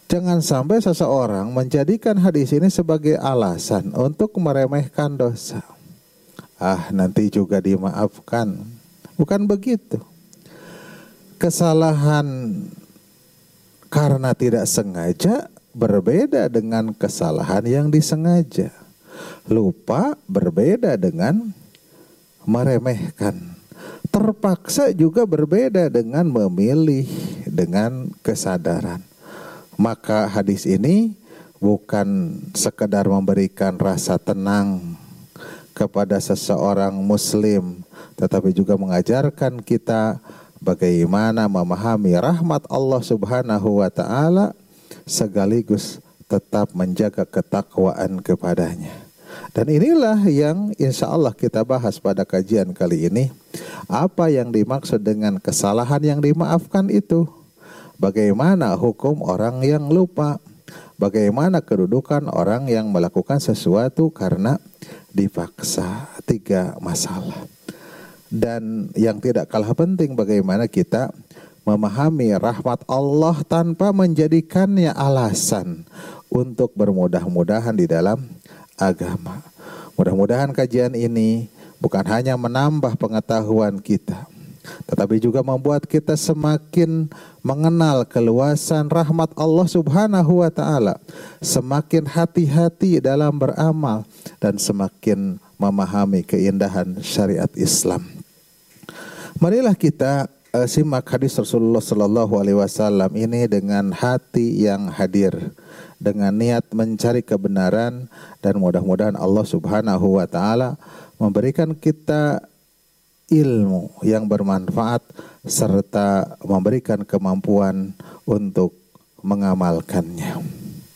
Jangan sampai seseorang menjadikan hadis ini sebagai alasan untuk meremehkan dosa. Nanti juga dimaafkan. Bukan begitu. Kesalahan karena tidak sengaja berbeda dengan kesalahan yang disengaja. Lupa berbeda dengan meremehkan. Terpaksa juga berbeda dengan memilih, dengan kesadaran. Maka hadis ini bukan sekedar memberikan rasa tenang kepada seseorang muslim, tetapi juga mengajarkan kita bagaimana memahami rahmat Allah Subhanahu wa ta'ala sekaligus tetap menjaga ketakwaan kepadanya. Dan inilah yang insya Allah kita bahas pada kajian kali ini. Apa yang dimaksud dengan kesalahan yang dimaafkan itu? Bagaimana hukum orang yang lupa? Bagaimana kedudukan orang yang melakukan sesuatu karena dipaksa? 3 masalah. Dan yang tidak kalah penting, bagaimana kita memahami rahmat Allah tanpa menjadikannya alasan untuk bermudah-mudahan di dalam agama. Mudah-mudahan kajian ini bukan hanya menambah pengetahuan kita, tetapi juga membuat kita semakin mengenal keluasan rahmat Allah Subhanahu wa ta'ala, semakin hati-hati dalam beramal, dan semakin memahami keindahan syariat Islam. Marilah kita simak hadis Rasulullah Sallallahu Alaihi Wasallam ini dengan hati yang hadir, dengan niat mencari kebenaran, dan mudah-mudahan Allah Subhanahu wa ta'ala memberikan kita ilmu yang bermanfaat serta memberikan kemampuan untuk mengamalkannya.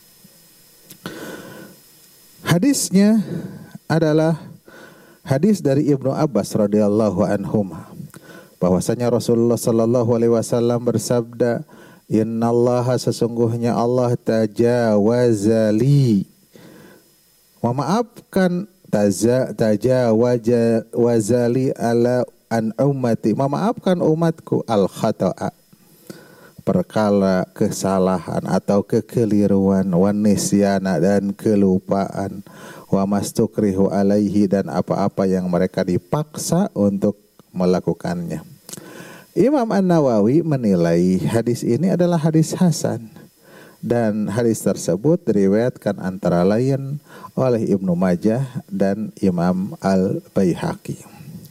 Hadisnya adalah hadis dari Ibnu Abbas radhiyallahu anhuma, bahwasanya Rasulullah sallallahu alaihi wasallam bersabda, "Innallaha, sesungguhnya Allah, tajawazali, memaafkan, tajawazali ala an ummati, memaafkan umatku, al khata'a, perkara kesalahan atau kekeliruan, wan nisyana, dan kelupaan, wa mastukrihu alaihi, dan apa-apa yang mereka dipaksa untuk melakukannya." Imam An-Nawawi menilai hadis ini adalah hadis hasan, dan hadis tersebut diriwayatkan antara lain oleh Ibnu Majah dan Imam Al-Baihaqi.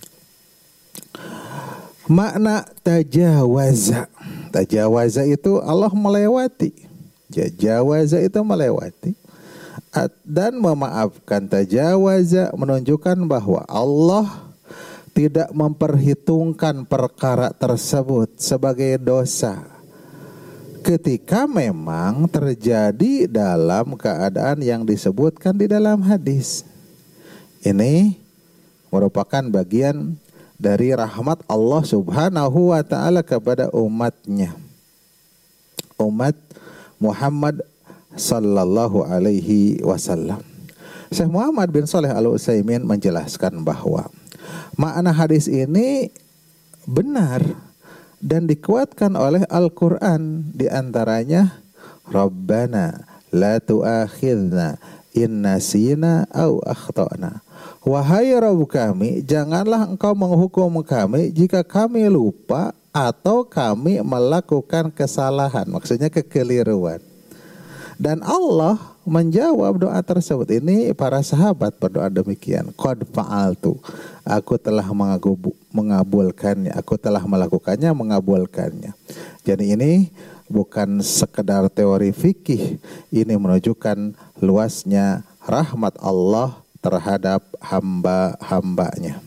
Makna tajawaza, tajawaza itu Allah melewati, jawaza itu melewati, dan memaafkan. Tajawaza menunjukkan bahwa Allah tidak memperhitungkan perkara tersebut sebagai dosa ketika memang terjadi dalam keadaan yang disebutkan di dalam hadis. Ini merupakan bagian dari rahmat Allah Subhanahu wa ta'ala kepada umatnya, umat Muhammad sallallahu alaihi wasallam. Syekh Muhammad bin Shalih Al-Utsaimin menjelaskan bahwa makna hadis ini benar dan dikuatkan oleh Al-Quran, di antaranya Rabbana la tu'akhidna in nasina au akhtana. Wahai Rabb kami, janganlah engkau menghukum kami jika kami lupa atau kami melakukan kesalahan, maksudnya kekeliruan. Dan Allah menjawab doa tersebut. Ini para sahabat berdoa demikian. Qad fa'altu, aku telah mengabulkannya, aku telah melakukannya, mengabulkannya. Jadi ini bukan sekedar teori fikih, ini menunjukkan luasnya rahmat Allah terhadap hamba-hambanya.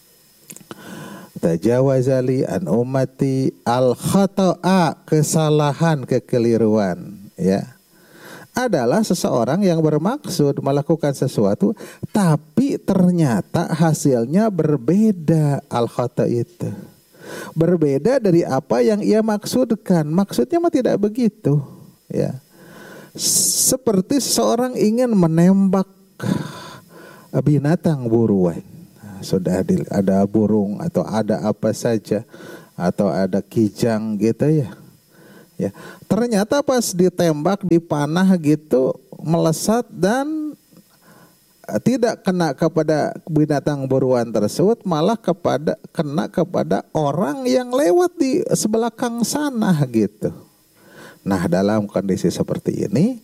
Tajawazali an ummati al khata'a, kesalahan, kekeliruan, ya, adalah seseorang yang bermaksud melakukan sesuatu tapi ternyata hasilnya berbeda. Al-khata' itu berbeda dari apa yang ia maksudkan. Maksudnya mah tidak begitu, ya. Seperti seseorang ingin menembak binatang buruan. Sudah ada burung atau ada apa saja, atau ada kijang gitu, ya. Ya, ternyata pas ditembak, dipanah gitu melesat dan tidak kena kepada binatang buruan tersebut, malah kena kepada orang yang lewat di sebelakang sana gitu. Nah, dalam kondisi seperti ini,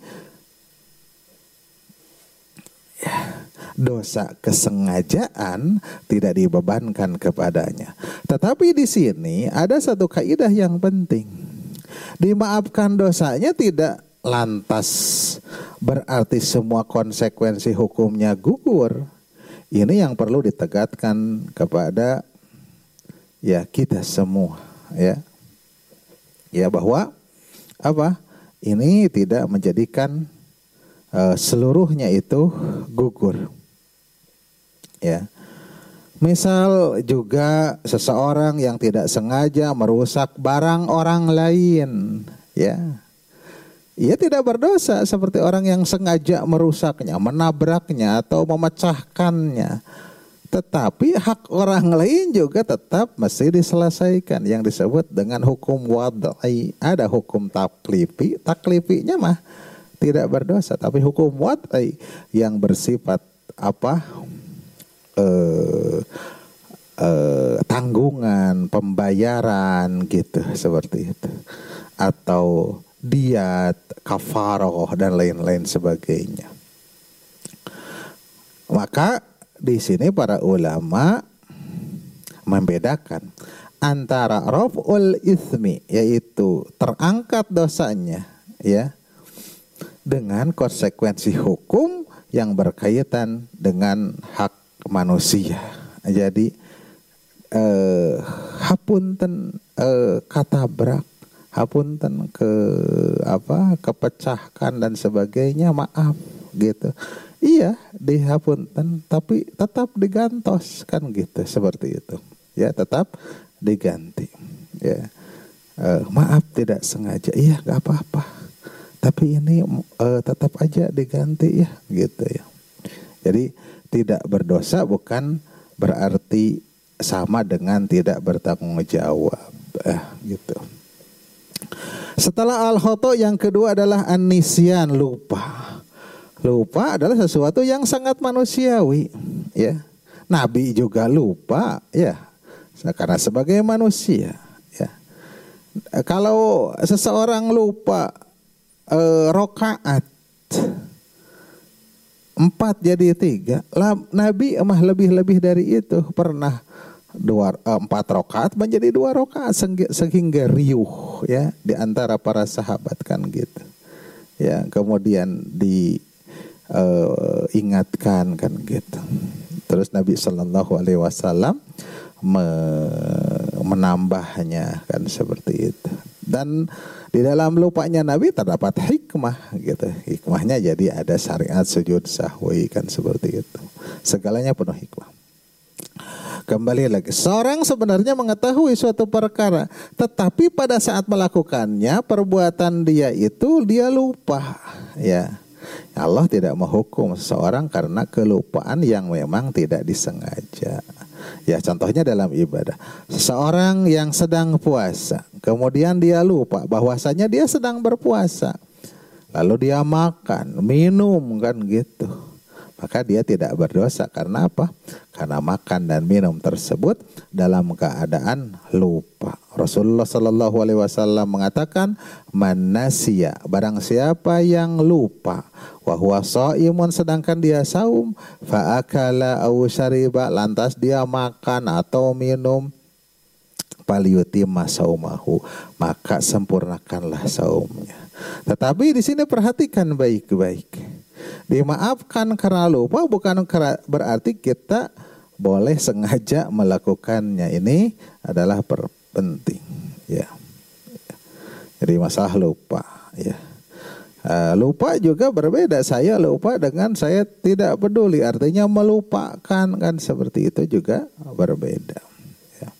dosa kesengajaan tidak dibebankan kepadanya. Tetapi di sini ada satu kaidah yang penting. Dimaafkan dosanya tidak lantas berarti semua konsekuensi hukumnya gugur. Ini yang perlu ditegaskan kepada ya kita semua, ya. Ya, bahwa apa? Ini tidak menjadikan seluruhnya itu gugur. Ya. Misal juga seseorang yang tidak sengaja merusak barang orang lain, ya. Ia tidak berdosa seperti orang yang sengaja merusaknya, menabraknya atau memecahkannya. Tetapi hak orang lain juga tetap mesti diselesaikan, yang disebut dengan hukum wad'i. Ada hukum taklifi, taklifinya mah tidak berdosa, tapi hukum wad'i yang bersifat apa? Tanggungan, pembayaran gitu, seperti itu, atau diat, kafaroh dan lain-lain sebagainya. Maka di sini para ulama membedakan antara raf'ul itsmi, yaitu terangkat dosanya, ya, dengan konsekuensi hukum yang berkaitan dengan hak manusia. Jadi hapunten katabrak, hapunten kepecahkan dan sebagainya, maaf gitu. Iya, dihapunten tapi tetap digantos kan gitu, seperti itu. Ya, tetap diganti. Ya. Maaf tidak sengaja. Iya, enggak apa-apa. Tapi ini tetap aja diganti ya, gitu ya. Jadi tidak berdosa bukan berarti sama dengan tidak bertanggung jawab, gitu. Setelah al-khata, yang kedua adalah an-nisyan, lupa. Lupa adalah sesuatu yang sangat manusiawi, ya. Nabi juga lupa, ya, karena sebagai manusia, ya. Kalau seseorang lupa rokaat 4 jadi 3, Nabi emang lebih dari itu, pernah 4 rakaat menjadi 2 rakaat sehingga riuh, ya, di antara para sahabat kan gitu. Ya, kemudian diingatkan kan gitu. Terus Nabi Shallallahu Alaihi Wasallam menambahnya kan seperti itu. Dan di dalam lupanya Nabi terdapat hikmah gitu. Hikmahnya jadi ada syariat sujud sahwi kan seperti itu. Segalanya penuh hikmah. Kembali lagi, seorang sebenarnya mengetahui suatu perkara, tetapi pada saat melakukannya perbuatan dia itu dia lupa, ya. Allah tidak menghukum seseorang karena kelupaan yang memang tidak disengaja. Ya, contohnya dalam ibadah. Seseorang yang sedang puasa, kemudian dia lupa bahwasanya dia sedang berpuasa. Lalu dia makan, minum kan gitu. Maka dia tidak berdosa karena apa? Karena makan dan minum tersebut dalam keadaan lupa. Rasulullah Sallallahu Alaihi Wasallam mengatakan, man nasiya, barang siapa yang lupa, wa huwa shaimun, sedangkan dia saum, fa akala aw syariba, lantas dia makan atau minum, falyutimma saumahu, maka sempurnakanlah saumnya. Tetapi di sini perhatikan baik-baik. Dimaafkan karena lupa bukan berarti kita boleh sengaja melakukannya. Ini adalah penting, ya. Jadi masalah lupa, ya. Lupa juga berbeda. Saya lupa dengan saya tidak peduli. Artinya melupakan kan seperti itu juga berbeda, ya.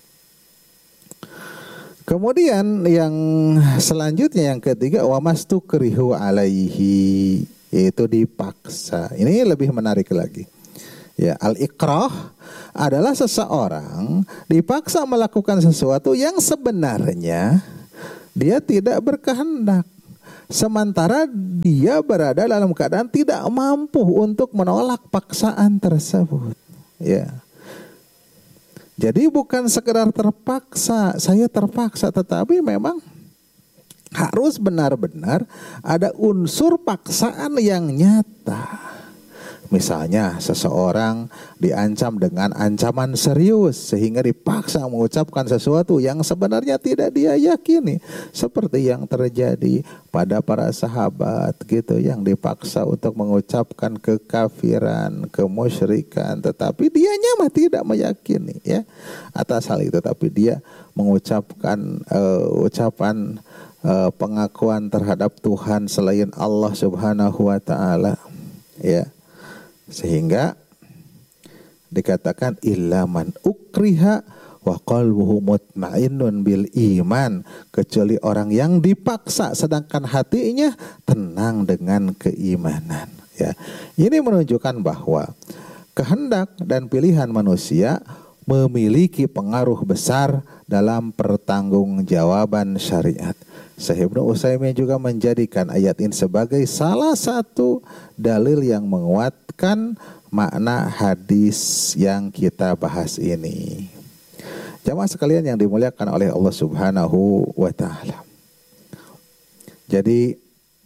Kemudian yang selanjutnya, yang ketiga, wa mastukrihu alaihi, yaitu dipaksa. Ini lebih menarik lagi. Ya, al-ikrah adalah seseorang dipaksa melakukan sesuatu yang sebenarnya Dia tidak berkehendak. Sementara dia berada dalam keadaan tidak mampu untuk menolak paksaan tersebut. Ya. Jadi bukan sekedar terpaksa, saya terpaksa, tetapi memang harus benar-benar ada unsur paksaan yang nyata. Misalnya seseorang diancam dengan ancaman serius sehingga dipaksa mengucapkan sesuatu yang sebenarnya tidak dia yakini, seperti yang terjadi pada para sahabat gitu, yang dipaksa untuk mengucapkan kekafiran, kemusyrikan, tetapi dianya mah tidak meyakini ya atas hal itu, tapi dia mengucapkan ucapan pengakuan terhadap Tuhan selain Allah Subhanahu wa taala ya. Sehingga dikatakan illa man ukriha wa qalbuhu mutmainnun bil iman, kecuali orang yang dipaksa sedangkan hatinya tenang dengan keimanan ya. Ini menunjukkan bahwa kehendak dan pilihan manusia memiliki pengaruh besar dalam pertanggungjawaban syariat. Syekh Ibnu Utsaimin juga menjadikan ayat ini sebagai salah satu dalil yang menguatkan makna hadis yang kita bahas ini. Jamaah sekalian yang dimuliakan oleh Allah Subhanahu wa taala. Jadi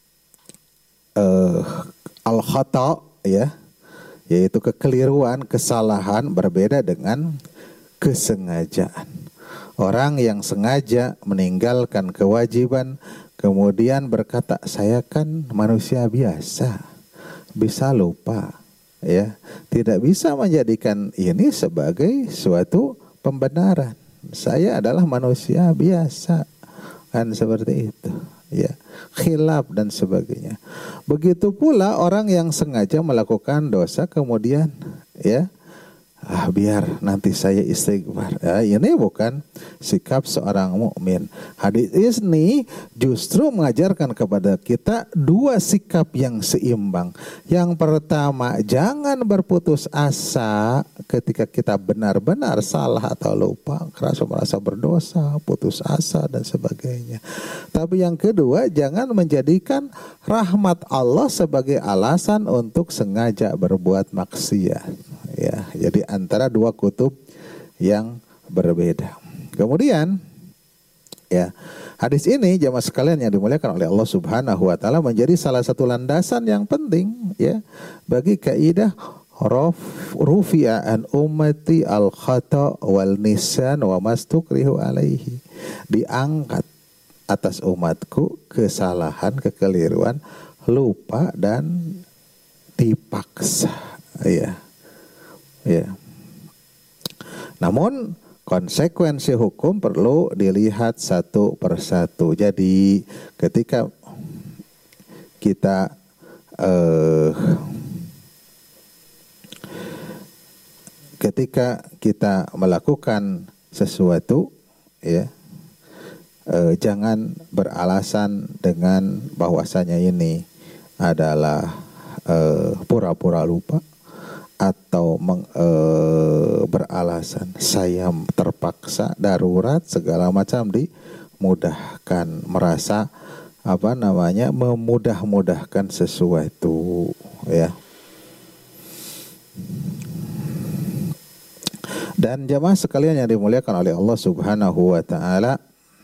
al-khata ya, yaitu kekeliruan, kesalahan, berbeda dengan kesengajaan. Orang yang sengaja meninggalkan kewajiban kemudian berkata, saya kan manusia biasa, bisa lupa ya, tidak bisa menjadikan ini sebagai suatu pembenaran. Saya adalah manusia biasa, kan seperti itu ya, khilaf dan sebagainya. Begitu pula orang yang sengaja melakukan dosa kemudian ya, biar nanti saya istighfar. Ini bukan sikap seorang mukmin. Hadis ini justru mengajarkan kepada kita dua sikap yang seimbang. Yang pertama, jangan berputus asa ketika kita benar-benar salah atau lupa, merasa berdosa, putus asa dan sebagainya. Tapi yang kedua, jangan menjadikan rahmat Allah sebagai alasan untuk sengaja berbuat maksiat. Ya, jadi antara dua kutub yang berbeda. Kemudian ya, hadis ini jamaah sekalian yang dimuliakan oleh Allah Subhanahu wa taala menjadi salah satu landasan yang penting ya bagi kaidah rufi'a an ummati al khata wal nisan wa mastukrihu alaihi. Diangkat atas umatku kesalahan, kekeliruan, lupa dan dipaksa ya. Ya. Namun konsekuensi hukum perlu dilihat satu persatu. Jadi ketika kita melakukan sesuatu ya, jangan beralasan dengan bahwasanya ini adalah pura-pura lupa, atau beralasan saya terpaksa, darurat, segala macam dimudahkan, merasa memudah-mudahkan sesuatu ya. Dan jamaah sekalian yang dimuliakan oleh Allah Subhanahu wa taala,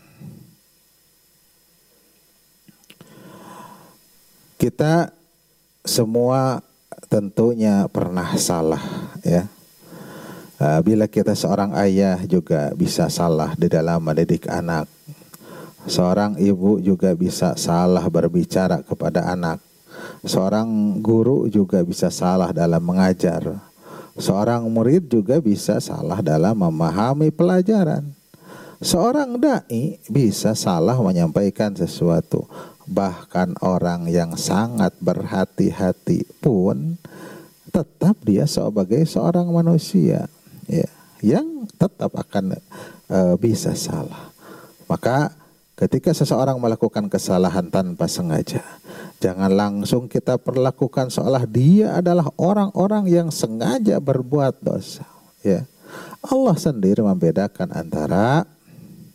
kita semua tentunya pernah salah ya. Bila kita seorang ayah juga bisa salah di dalam mendidik anak. Seorang ibu juga bisa salah berbicara kepada anak. Seorang guru juga bisa salah dalam mengajar. Seorang murid juga bisa salah dalam memahami pelajaran. Seorang dai bisa salah menyampaikan sesuatu. Bahkan orang yang sangat berhati-hati pun tetap dia sebagai seorang manusia ya, yang tetap akan bisa salah. Maka ketika seseorang melakukan kesalahan tanpa sengaja, jangan langsung kita perlakukan seolah dia adalah orang-orang yang sengaja berbuat dosa ya. Allah sendiri membedakan antara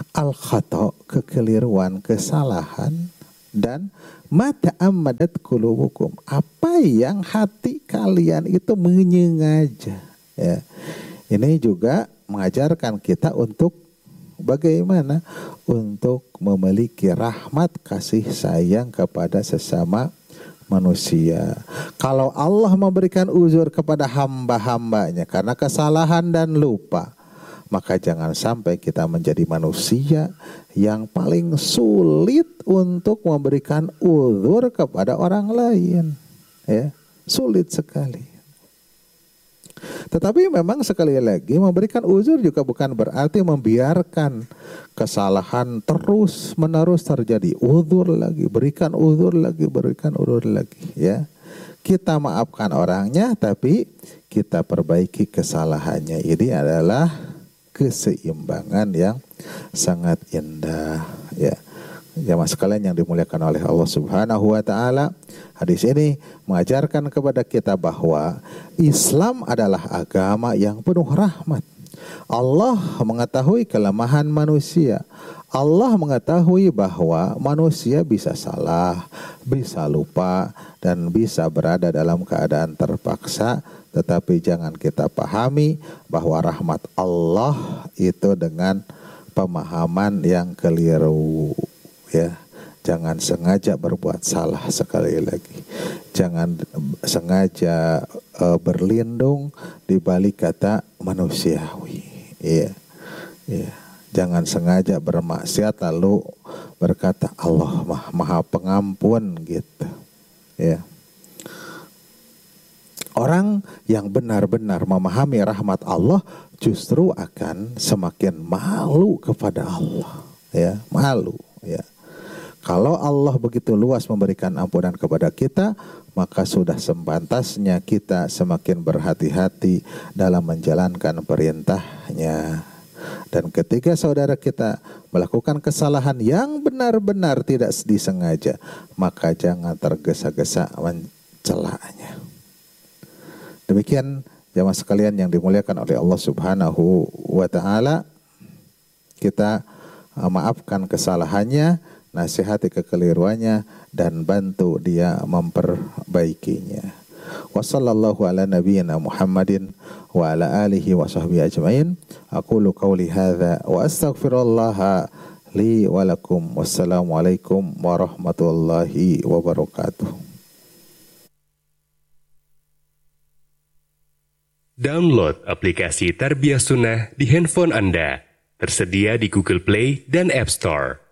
al-khata, kekeliruan, kesalahan, dan mata amadat qulubukum, apa yang hati kalian itu menyengaja. Ya. Ini juga mengajarkan kita untuk bagaimana untuk memiliki rahmat kasih sayang kepada sesama manusia. Kalau Allah memberikan uzur kepada hamba-hambanya karena kesalahan dan lupa, maka jangan sampai kita menjadi manusia yang paling sulit untuk memberikan uzur kepada orang lain. Ya, sulit sekali. Tetapi memang sekali lagi memberikan uzur juga bukan berarti membiarkan kesalahan terus menerus terjadi. Uzur lagi, berikan uzur lagi, berikan uzur lagi. Ya, kita maafkan orangnya, tapi kita perbaiki kesalahannya. Ini adalah keseimbangan yang sangat indah. Ya, jamaah sekalian yang dimuliakan oleh Allah Subhanahu wa taala, hadis ini mengajarkan kepada kita bahwa Islam adalah agama yang penuh rahmat. Allah mengetahui kelemahan manusia. Allah mengetahui bahwa manusia bisa salah, bisa lupa, dan bisa berada dalam keadaan terpaksa. Tetapi jangan kita pahami bahwa rahmat Allah itu dengan pemahaman yang keliru. Ya, jangan sengaja berbuat salah, sekali lagi. Jangan sengaja berlindung di balik kata manusiawi. Iya. Iya. Jangan sengaja bermaksiat lalu berkata Allah Maha Pengampun gitu. Ya. Orang yang benar-benar memahami rahmat Allah justru akan semakin malu kepada Allah. Ya, malu, ya. Kalau Allah begitu luas memberikan ampunan kepada kita, maka sudah sepantasnya kita semakin berhati-hati dalam menjalankan perintahnya. Dan ketika saudara kita melakukan kesalahan yang benar-benar tidak disengaja, maka jangan tergesa-gesa mencelanya. Demikian jamaah sekalian yang dimuliakan oleh Allah Subhanahu wa taala, kita maafkan kesalahannya, nasihati kekeliruannya, dan bantu dia memperbaikinya. Wa sallallahu ala nabiyyina Muhammadin wa ala alihi wa sahbihi ajma'in. Aqulu qawli hadza wa astaghfirullaha li wa lakum. Wassalamualaikum warahmatullahi wabarakatuh. Download aplikasi Tarbiyah Sunnah di handphone Anda. Tersedia di Google Play dan App Store.